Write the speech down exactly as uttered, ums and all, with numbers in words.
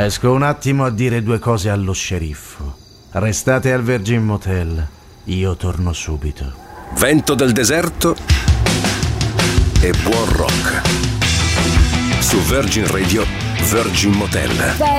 Esco un attimo a dire due cose allo sceriffo. Restate al Virgin Motel, io torno subito. Vento del deserto e buon rock. Su Virgin Radio, Virgin Motel.